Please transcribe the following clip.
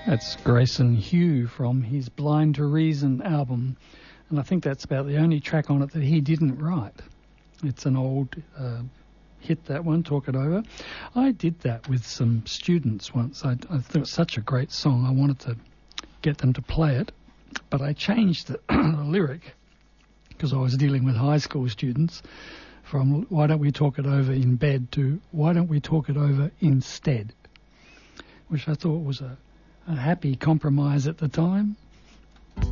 That's Grayson Hugh from his Blind to Reason album, and I think that's about the only track on it that he didn't write. It's an old hit, that one, Talk It Over. I did that with some students once. I thought it was such a great song. I wanted to get them to play it, but I changed the lyric because I was dealing with high school students from why don't we talk it over in bed to why don't we talk it over instead, which I thought was a happy compromise at the time.